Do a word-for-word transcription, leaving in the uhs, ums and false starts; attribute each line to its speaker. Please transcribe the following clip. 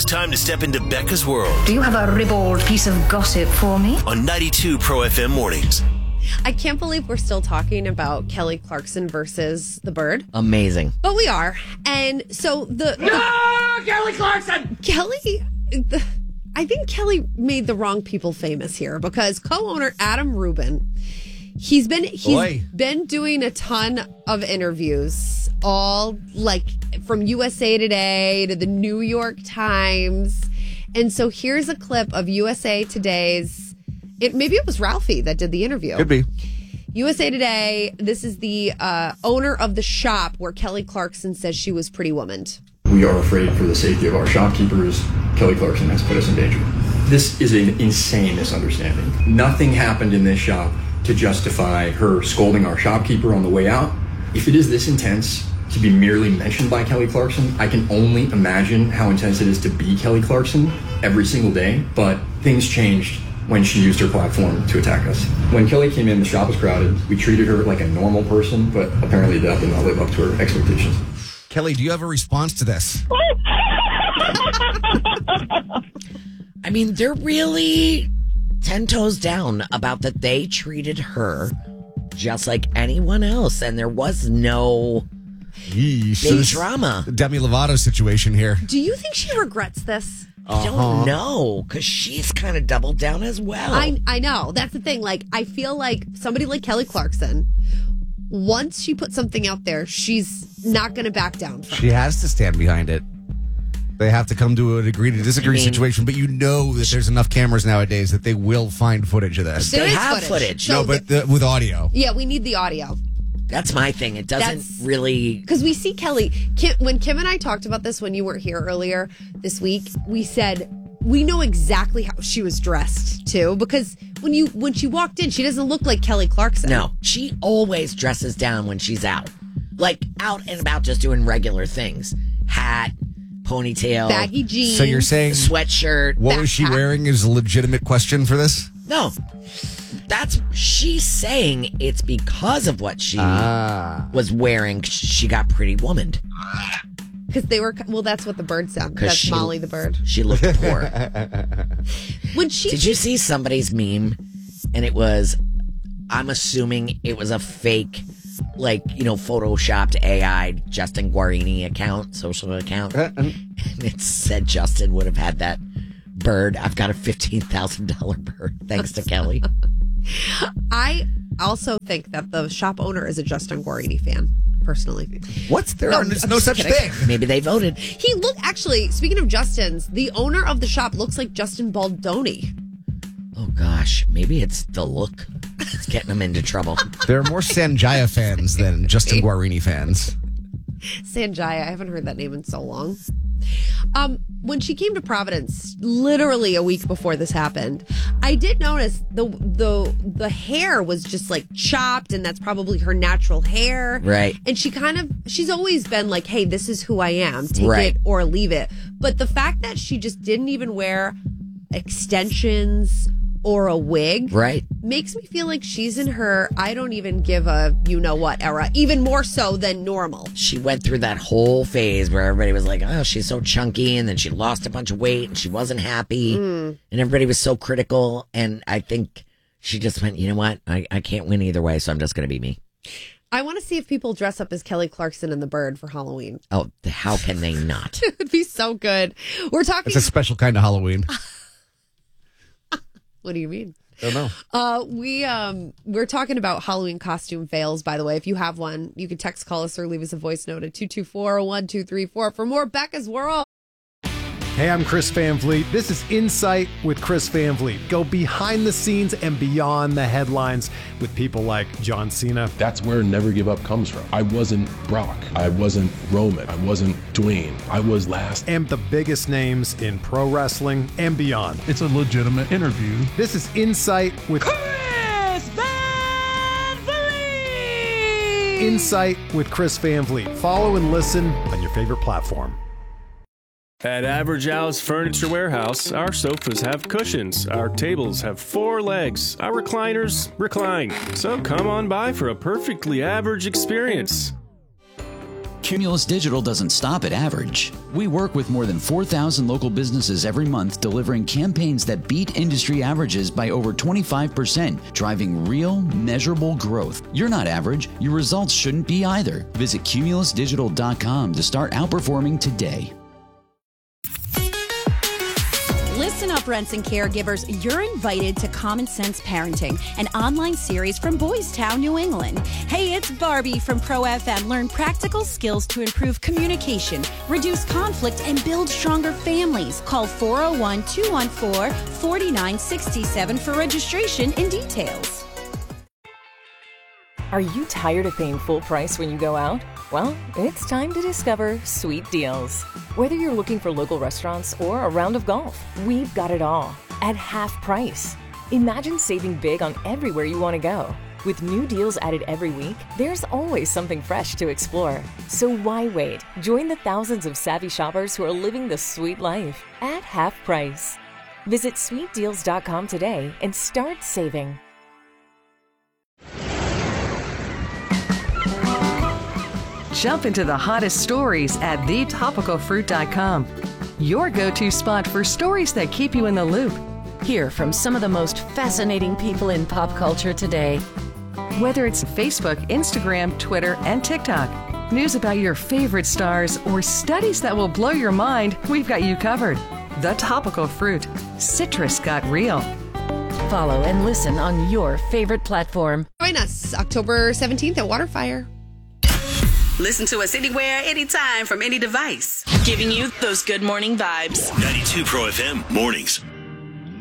Speaker 1: It's time to step into Becca's world.
Speaker 2: Do you have a ribald piece of gossip for me?
Speaker 1: On ninety-two Pro F M Mornings.
Speaker 3: I can't believe we're still talking about Kelly Clarkson versus the Bird.
Speaker 4: Amazing.
Speaker 3: But we are. And so the...
Speaker 5: No!
Speaker 3: the,
Speaker 5: Kelly Clarkson!
Speaker 3: Kelly... The, I think Kelly made the wrong people famous here because co-owner Adam Rubin, he's been he's
Speaker 6: Boy.
Speaker 3: been doing a ton of interviews, all like from U S A Today to the New York Times. And so here's a clip of U S A Today's, it maybe it was Ralphie that did the interview.
Speaker 6: Could be.
Speaker 3: U S A Today, this is the uh, owner of the shop where Kelly Clarkson says she was pretty womaned.
Speaker 7: We are afraid for the safety of our shopkeepers. Kelly Clarkson has put us in danger. This is an insane misunderstanding. Nothing happened in this shop to justify her scolding our shopkeeper on the way out. If it is this intense to be merely mentioned by Kelly Clarkson, I can only imagine how intense it is to be Kelly Clarkson every single day. But things changed when she used her platform to attack us. When Kelly came in, the shop was crowded. We treated her like a normal person, but apparently that did not live up to her expectations.
Speaker 6: Kelly, do you have a response to this?
Speaker 4: I mean, they're really ten toes down about that they treated her just like anyone else, and there was no
Speaker 6: Yeesh.
Speaker 4: big
Speaker 6: This
Speaker 4: drama.
Speaker 6: Demi Lovato situation here.
Speaker 3: Do you think she regrets this?
Speaker 4: I don't know, because she's kind of doubled down as well.
Speaker 3: I I know. That's the thing. Like, I feel like somebody like Kelly Clarkson, once she puts something out there, she's not going to back down from
Speaker 6: She has to stand behind it. They have to come to an agree to disagree
Speaker 4: I mean,
Speaker 6: situation, but you know that there's enough cameras nowadays that they will find footage of this.
Speaker 3: There
Speaker 4: they
Speaker 3: is
Speaker 4: have
Speaker 3: footage.
Speaker 4: footage.
Speaker 3: So
Speaker 6: No, but the, with audio.
Speaker 3: Yeah, we need the audio.
Speaker 4: That's my thing. It doesn't
Speaker 3: That's-
Speaker 4: really...
Speaker 3: Because we see Kelly, Kim, when Kim and I talked about this when you weren't here earlier this week, we said we know exactly how she was dressed too. Because when you when she walked in, she doesn't look like Kelly Clarkson.
Speaker 4: No, she always dresses down when she's out. Like, out and about just doing regular things. Hat, ponytail,
Speaker 3: Baggy jeans.
Speaker 6: So you're saying
Speaker 4: sweatshirt.
Speaker 6: what was she
Speaker 3: backpack.
Speaker 6: wearing is a legitimate question for this?
Speaker 4: No, that's she's saying it's because of what she
Speaker 6: Ah.
Speaker 4: was wearing. She got pretty womaned
Speaker 3: Because they were, well, that's what the bird sound.
Speaker 4: 'Cause
Speaker 3: That's
Speaker 4: she-
Speaker 3: Molly the bird.
Speaker 4: She looked poor.
Speaker 3: When she
Speaker 4: Did you see somebody's meme? And it was, I'm assuming it was a fake, like, you know, photoshopped A I Justin Guarini account, social account. And it said Justin would have had that bird. I've got a fifteen thousand dollars bird, thanks to Kelly.
Speaker 3: I also think that the shop owner is a Justin Guarini fan, personally.
Speaker 6: What's there?
Speaker 3: No,
Speaker 6: are, there's
Speaker 3: I'm
Speaker 6: no
Speaker 3: just
Speaker 6: such
Speaker 3: kidding.
Speaker 6: thing.
Speaker 4: Maybe they voted.
Speaker 3: He look actually, speaking of Justin's, the owner of the shop looks like Justin Baldoni.
Speaker 4: Oh, gosh. Maybe it's the look. It's getting them into trouble.
Speaker 6: There are more Sanjaya fans than Justin Guarini fans.
Speaker 3: Sanjaya, I haven't heard that name in so long. Um, when she came to Providence, literally a week before this happened, I did notice the the the hair was just like chopped, and that's probably her natural hair.
Speaker 4: Right.
Speaker 3: And she kind of, she's always been like, hey, this is who I am. Take
Speaker 4: Right.
Speaker 3: it or leave it. But the fact that she just didn't even wear extensions or a wig
Speaker 4: Right.
Speaker 3: makes me feel like she's in her I don't even give a you know what era, even more so than normal.
Speaker 4: She went through that whole phase where everybody was like, oh, she's so chunky, and then she lost a bunch of weight and she wasn't happy,
Speaker 3: Mm.
Speaker 4: and everybody was so critical. And I think she just went, you know what? I, I can't win either way, so I'm just going to be me.
Speaker 3: I want to see if people dress up as Kelly Clarkson and the Bird for Halloween.
Speaker 4: Oh, how can they not?
Speaker 3: It would be so good. We're talking.
Speaker 6: It's a special kind of Halloween.
Speaker 3: What do you mean?
Speaker 6: Don't know.
Speaker 3: Uh, we um we're talking about Halloween costume fails. By the way, if you have one, you can text, call us, or leave us a voice note at two two four, one two three four for more Becca's World.
Speaker 8: Hey, I'm Chris Van Vliet. This is Insight with Chris Van Vliet. Go behind the scenes and beyond the headlines with people like John Cena.
Speaker 9: That's where Never Give Up comes from. I wasn't Brock. I wasn't Roman. I wasn't Dwayne. I was last.
Speaker 8: And the biggest names in pro wrestling and beyond.
Speaker 9: It's a legitimate interview.
Speaker 8: This is Insight with
Speaker 5: Chris Van Vliet!
Speaker 8: Insight with Chris Van Vliet. Follow and listen on your favorite platform.
Speaker 10: At Average Al's Furniture Warehouse, our sofas have cushions, our tables have four legs, our recliners recline. So come on by for a perfectly average experience.
Speaker 11: Cumulus Digital doesn't stop at average. We work with more than four thousand local businesses every month, delivering campaigns that beat industry averages by over twenty-five percent, driving real, measurable growth. You're not average. Your results shouldn't be either. Visit cumulus digital dot com to start outperforming today.
Speaker 12: Listen up, rents and caregivers. You're invited to Common Sense Parenting, an online series from Boys Town, New England. Hey, it's Barbie from Pro F M. Learn practical skills to improve communication, reduce conflict, and build stronger families. Call four oh one, two one four, four nine six seven for registration and details.
Speaker 13: Are you tired of paying full price when you go out? Well, it's time to discover Sweet Deals. Whether you're looking for local restaurants or a round of golf, we've got it all at half price. Imagine saving big on everywhere you want to go. With new deals added every week, there's always something fresh to explore. So why wait? Join the thousands of savvy shoppers who are living the sweet life at half price. Visit sweet deals dot com today and start saving.
Speaker 14: Jump into the hottest stories at the topical fruit dot com. Your go-to spot for stories that keep you in the loop. Hear from some of the most fascinating people in pop culture today. Whether it's Facebook, Instagram, Twitter, and TikTok, news about your favorite stars, or studies that will blow your mind, we've got you covered. The Topical Fruit. Citrus got real. Follow and listen on your favorite platform.
Speaker 3: Join us October seventeenth at Waterfire.
Speaker 15: Listen to us anywhere, anytime, from any device. Giving you those good morning vibes.
Speaker 1: ninety-two Pro F M mornings.